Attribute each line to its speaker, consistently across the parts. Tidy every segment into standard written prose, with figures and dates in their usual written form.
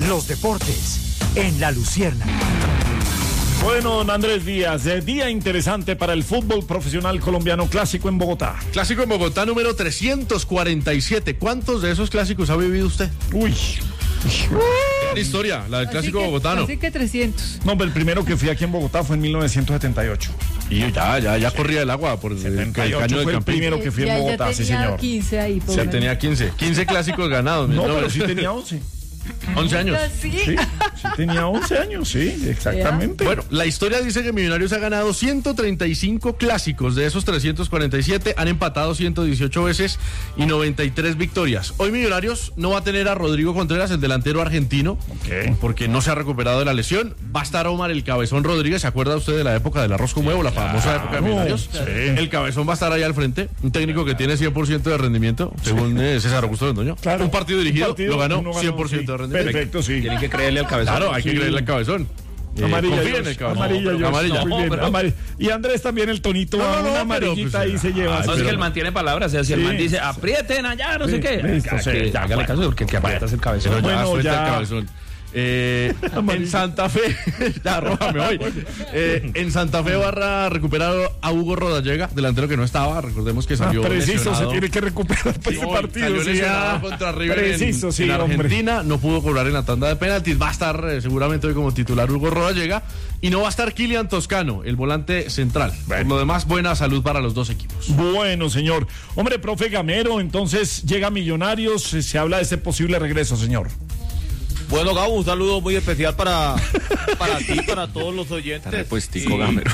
Speaker 1: los deportes en La Luciérnaga.
Speaker 2: Bueno, don Andrés Díaz, día interesante para el fútbol profesional colombiano, clásico en Bogotá.
Speaker 3: Clásico en Bogotá número 347. ¿Cuántos de esos clásicos ha vivido usted?
Speaker 2: Uy.
Speaker 3: Gran historia, la del clásico bogotano.
Speaker 4: Así que 300.
Speaker 2: No, pero el primero que fui aquí en Bogotá fue en 1978.
Speaker 3: Y ya corría el agua por el
Speaker 2: 78
Speaker 3: caño
Speaker 2: fue
Speaker 3: de
Speaker 2: el
Speaker 3: Campín.
Speaker 2: primero que fui en Bogotá, sí
Speaker 4: tenía
Speaker 2: señor.
Speaker 4: 15 ahí.
Speaker 3: Sí, tenía 15 clásicos ganados.
Speaker 2: No, pero sí tenía 11.
Speaker 3: 11 años.
Speaker 4: ¿Sí?
Speaker 2: Sí tenía 11 años, sí, exactamente.
Speaker 3: Bueno, la historia dice que Millonarios ha ganado 135 clásicos. De esos 347 han empatado 118 veces y 93 victorias. Hoy Millonarios no va a tener a Rodrigo Contreras, el delantero argentino, porque no se ha recuperado de la lesión. Va a estar Omar el Cabezón Rodríguez. ¿Se acuerda usted de la época del arroz con huevo, la famosa época de Millonarios?
Speaker 2: Sí.
Speaker 3: El Cabezón va a estar ahí al frente. Un técnico que tiene 100% de rendimiento, según César Augusto Londoño.
Speaker 2: Claro.
Speaker 3: Un partido dirigido, lo ganó
Speaker 2: uno
Speaker 3: 100%
Speaker 2: sí.
Speaker 3: de rendimiento.
Speaker 2: Perfecto, sí.
Speaker 5: Tienen que creerle al Cabezón.
Speaker 3: Claro, hay que creerle al Cabezón.
Speaker 2: Amarilla,
Speaker 3: confía en
Speaker 2: George,
Speaker 3: el Cabezón.
Speaker 2: amarilla, George.
Speaker 3: Amarilla.
Speaker 2: Muy bien,
Speaker 3: pero-
Speaker 2: amarilla. Y Andrés también el tonito,
Speaker 3: No,
Speaker 2: una
Speaker 3: pero,
Speaker 2: amarillita
Speaker 3: pues,
Speaker 2: ahí se lleva.
Speaker 5: No, es que él mantiene palabras, o sea, si el
Speaker 2: Sí.
Speaker 5: man dice aprieten allá, no sé qué,
Speaker 2: listo, sí,
Speaker 5: que
Speaker 2: ya,
Speaker 5: hágale
Speaker 2: bueno.
Speaker 5: caso porque el que aprieta es el Cabezón.
Speaker 3: Pero ya
Speaker 2: Bueno,
Speaker 3: suelta
Speaker 2: ya.
Speaker 3: el Cabezón. En Santa Fe, ya róbame hoy. En Santa Fe va a recuperar a Hugo Rodallega, delantero que no estaba. Recordemos que salió
Speaker 2: preciso,
Speaker 3: lesionado.
Speaker 2: se tiene que recuperar para ese partido.
Speaker 3: Salió
Speaker 2: sí,
Speaker 3: lesionado contra River
Speaker 2: preciso, sí,
Speaker 3: en
Speaker 2: hombre.
Speaker 3: Argentina. No pudo cobrar en la tanda de penaltis. Va a estar seguramente hoy como titular Hugo Rodallega. Y no va a estar Kylian Toscano, el volante central. Por lo demás, buena salud para los dos equipos.
Speaker 2: Bueno, señor. Hombre, profe Gamero, entonces llega Millonarios, se habla de ese posible regreso, señor.
Speaker 6: Bueno, Gabo, un saludo muy especial para ti, para todos los oyentes.
Speaker 5: Repuestico Gamero.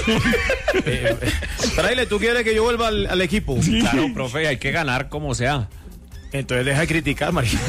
Speaker 6: Fraile, ¿tú quieres que yo vuelva al equipo?
Speaker 5: Claro, profe, hay que ganar como sea.
Speaker 6: Entonces deja de criticar, María.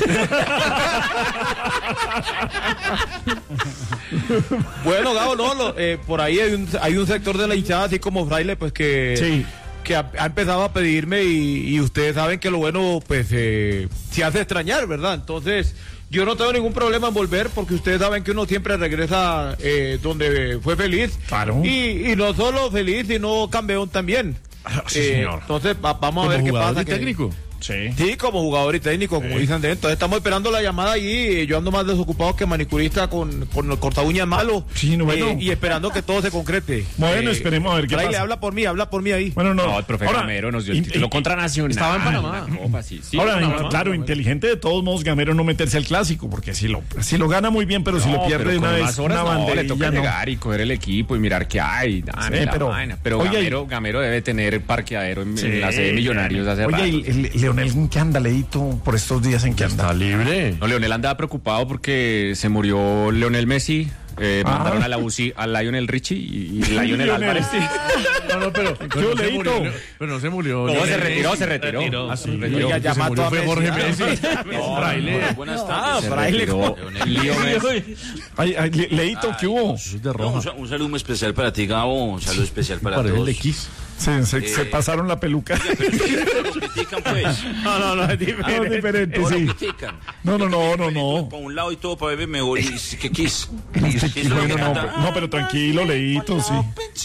Speaker 6: Bueno, Gabo, no, por ahí hay un sector de la hinchada, así como Fraile, pues que...
Speaker 2: Sí.
Speaker 6: Que ha empezado a pedirme y ustedes saben que lo bueno, pues, se hace extrañar, ¿verdad? Entonces, yo no tengo ningún problema en volver porque ustedes saben que uno siempre regresa donde fue feliz.
Speaker 2: Claro.
Speaker 6: Y no solo feliz, sino campeón también.
Speaker 2: Sí, señor.
Speaker 6: Entonces, vamos a ver qué
Speaker 3: jugador
Speaker 6: pasa.
Speaker 3: y técnico.
Speaker 2: Sí.
Speaker 6: Sí, como jugador y técnico, como dicen Andrés. Entonces estamos esperando la llamada allí. Yo ando más desocupado que manicurista con el corta uñas malo.
Speaker 2: Sí, no, bueno.
Speaker 6: Y esperando que todo se concrete.
Speaker 2: Bueno, esperemos a ver qué
Speaker 6: Fraile,
Speaker 2: pasa.
Speaker 6: habla por mí ahí.
Speaker 2: Bueno, no.
Speaker 5: No, el profe
Speaker 2: Ahora,
Speaker 5: Gamero nos dio el título contra Nacional.
Speaker 3: Estaba en Panamá.
Speaker 5: Una copa, sí.
Speaker 2: Ahora,
Speaker 5: Panamá.
Speaker 2: claro, inteligente de todos modos Gamero no meterse al clásico, porque si lo gana muy bien, pero si lo pierde
Speaker 5: pero
Speaker 2: de una
Speaker 5: con
Speaker 2: vez,
Speaker 5: más horas
Speaker 2: una
Speaker 5: no, le
Speaker 2: banderilla,
Speaker 5: toca
Speaker 2: no.
Speaker 5: llegar y coger el equipo y mirar qué hay. Dame la
Speaker 2: pero-
Speaker 5: vaina. Pero
Speaker 2: oye,
Speaker 5: Gamero debe tener parqueadero en
Speaker 2: Sí,
Speaker 5: la sede de Millonarios hace rato.
Speaker 2: Oye, y Leonel, ¿en qué anda, Leito, por estos días en qué anda?
Speaker 3: Está libre.
Speaker 5: No, Leonel andaba preocupado porque se murió Leonel Messi. Mandaron a la UCI a Lionel Richie y Lionel
Speaker 2: Lionel.
Speaker 5: Álvarez.
Speaker 3: No, pero
Speaker 2: Yo,
Speaker 3: no se
Speaker 2: Leito.
Speaker 3: murió. Pero no se murió.
Speaker 5: No, se retiró.
Speaker 3: Ah, sí,
Speaker 6: Oiga,
Speaker 3: que
Speaker 6: ya
Speaker 3: se
Speaker 6: mató
Speaker 3: murió
Speaker 6: a
Speaker 3: fue
Speaker 6: Messi,
Speaker 3: Jorge
Speaker 6: ya.
Speaker 3: Messi. Fraile.
Speaker 7: Buenas
Speaker 6: Ah,
Speaker 7: tardes.
Speaker 6: Fraile.
Speaker 5: Leo Messi.
Speaker 2: Ay, Leito, ¿qué hubo?
Speaker 3: Es de
Speaker 7: No,
Speaker 3: rojo.
Speaker 7: un saludo muy especial para ti, Gabo. Un saludo especial para
Speaker 3: Para el
Speaker 7: todos.
Speaker 3: de X.
Speaker 2: Se pasaron la peluca.
Speaker 7: Pero ustedes nos critican, pues.
Speaker 6: No, es diferente.
Speaker 2: No, es diferente,
Speaker 7: Nos
Speaker 2: sí.
Speaker 7: critican.
Speaker 2: No.
Speaker 7: Para un lado y todo para verme mejor. ¿Y qué quis?
Speaker 2: Bueno, no, pero tranquilo, Leito, sí.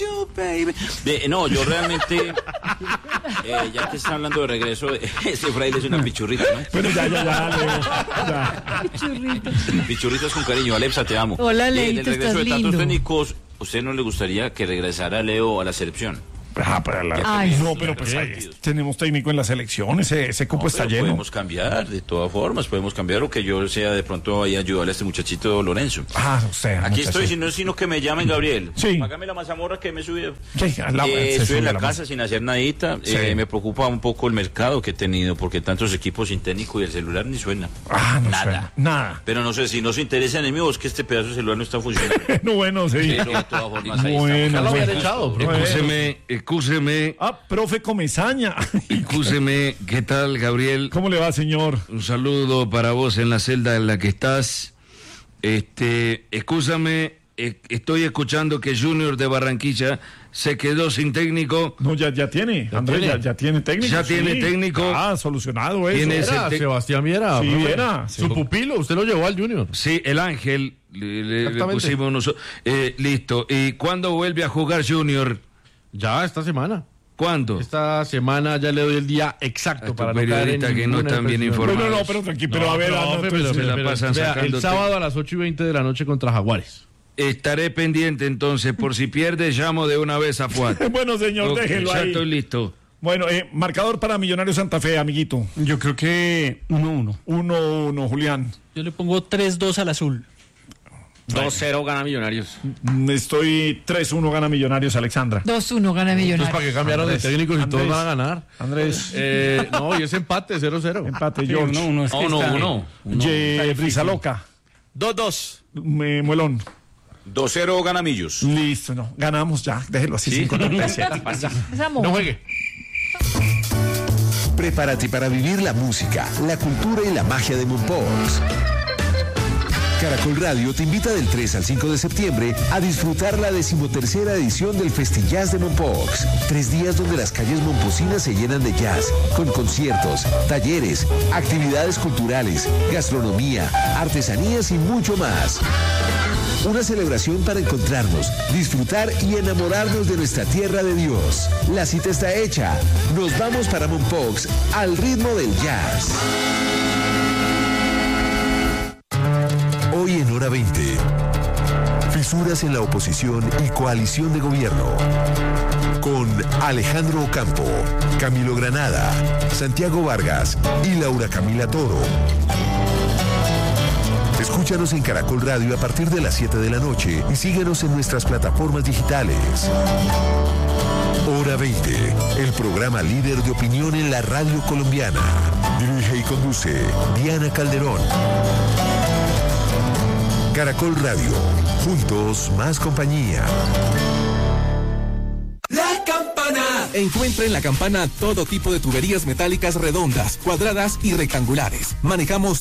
Speaker 7: No, yo realmente, ya que están hablando de regreso, ese Fraile es una pichurrita, ¿no?
Speaker 2: Bueno, ya, Leo. Ya.
Speaker 4: Churrito.
Speaker 7: Pichurritas con cariño. Alepsa, te amo.
Speaker 4: Hola,
Speaker 7: Del
Speaker 4: Leito,
Speaker 7: regreso
Speaker 4: estás
Speaker 7: de tantos
Speaker 4: lindo.
Speaker 7: técnicos, ¿a usted no le gustaría que regresara Leo a la selección?
Speaker 4: Ay,
Speaker 2: No, pero pues ahí tenemos técnico en la selección, ese cupo está
Speaker 7: Pero
Speaker 2: lleno.
Speaker 7: podemos cambiar, de todas formas, podemos cambiar o que yo sea de pronto ahí a ayudarle a este muchachito Lorenzo.
Speaker 2: O sea,
Speaker 7: Aquí
Speaker 2: muchacho.
Speaker 7: estoy, sino que me llamen Gabriel.
Speaker 2: Sí.
Speaker 7: Págame la mazamorra que me subió.
Speaker 2: Sí, se
Speaker 7: Estoy
Speaker 2: sube
Speaker 7: en la
Speaker 2: la
Speaker 7: casa sin hacer nadita.
Speaker 2: Sí.
Speaker 7: Me preocupa un poco el mercado que he tenido, porque tantos equipos sin técnico y el celular ni suena.
Speaker 2: No
Speaker 7: Nada.
Speaker 2: suena, nada.
Speaker 7: Pero no sé, si no se interesan en mí, es que este pedazo de celular no está funcionando.
Speaker 2: No, bueno, sí.
Speaker 7: Pero de todas formas, ahí
Speaker 2: Bueno,
Speaker 7: estamos.
Speaker 3: Ya lo habían
Speaker 2: bueno.
Speaker 3: echado, bro.
Speaker 8: Escúcheme,
Speaker 2: Profe Comesaña.
Speaker 8: escúcheme, ¿qué tal, Gabriel?
Speaker 2: ¿Cómo le va, señor?
Speaker 8: Un saludo para vos en la celda en la que estás. Escúchame, estoy escuchando que Junior de Barranquilla se quedó sin técnico.
Speaker 2: No, ya tiene, Andrés,
Speaker 3: tiene.
Speaker 2: ya tiene técnico.
Speaker 8: Ya tiene técnico.
Speaker 2: Solucionado eso.
Speaker 8: Tiene
Speaker 3: Era Sebastián Viera.
Speaker 2: Sí,
Speaker 3: profe.
Speaker 2: era.
Speaker 3: Su pupilo, usted lo llevó al Junior.
Speaker 8: Sí, el Ángel, le
Speaker 3: Exactamente.
Speaker 8: pusimos nosotros. Listo. ¿Y cuándo vuelve a jugar Junior?
Speaker 3: Ya, esta semana.
Speaker 8: ¿Cuándo?
Speaker 3: Esta semana ya le doy el día exacto
Speaker 8: A tu
Speaker 3: para no caer en
Speaker 8: periodista que no
Speaker 3: ninguna
Speaker 8: están bien
Speaker 3: impresión.
Speaker 8: informados.
Speaker 2: No, pero tranquilo, pero a ver,
Speaker 8: se la pasan
Speaker 3: vea, el
Speaker 8: sacándote.
Speaker 3: sábado a las 8:20 de la noche contra Jaguares.
Speaker 8: Estaré pendiente entonces, por si pierde, llamo de una vez a Fuat.
Speaker 2: Bueno, señor,
Speaker 8: Ok,
Speaker 2: déjelo
Speaker 8: ya
Speaker 2: ahí.
Speaker 8: estoy listo.
Speaker 2: Bueno, marcador para Millonarios Santa Fe, amiguito.
Speaker 9: Yo creo que 1-1.
Speaker 2: 1-1, Julián.
Speaker 9: Yo le pongo 3-2 al azul.
Speaker 5: 2-0 gana Millonarios.
Speaker 2: Estoy 3-1, gana Millonarios, Alexandra.
Speaker 4: 2-1 gana
Speaker 3: Entonces,
Speaker 4: Millonarios.
Speaker 3: ¿para qué cambiaron de técnicos y todos
Speaker 2: Andrés.
Speaker 3: van a ganar?
Speaker 2: Andrés.
Speaker 3: No, y es empate, 0-0.
Speaker 2: Empate,
Speaker 9: Sí,
Speaker 2: George.
Speaker 9: 1-1. Es que está-
Speaker 2: Brisa Loca.
Speaker 6: 2-2.
Speaker 2: Muelón.
Speaker 7: 2-0 gana Millos.
Speaker 2: Listo, no. Ganamos ya. Déjelo así, 5-37.
Speaker 4: Es amor.
Speaker 3: No juegue.
Speaker 10: Prepárate para vivir la música, la cultura y la magia de Mompox. Caracol Radio te invita del 3 al 5 de septiembre a disfrutar la 13ª edición del Festillas de Mompox. 3 días donde las calles momposinas se llenan de jazz, con conciertos, talleres, actividades culturales, gastronomía, artesanías y mucho más. Una celebración para encontrarnos, disfrutar y enamorarnos de nuestra tierra de Dios. La cita está hecha. Nos vamos para Mompox al ritmo del jazz. Hoy en Hora 20. Fisuras en la oposición y coalición de gobierno. Con Alejandro Ocampo, Camilo Granada, Santiago Vargas y Laura Camila Toro. Escúchanos en Caracol Radio a partir de las 7 de la noche y síguenos en nuestras plataformas digitales. Hora 20, el programa líder de opinión en la radio colombiana. Dirige y conduce Diana Calderón. Caracol Radio, juntos más compañía.
Speaker 11: La Campana. Encuentra en La Campana todo tipo de tuberías metálicas redondas, cuadradas y rectangulares. Manejamos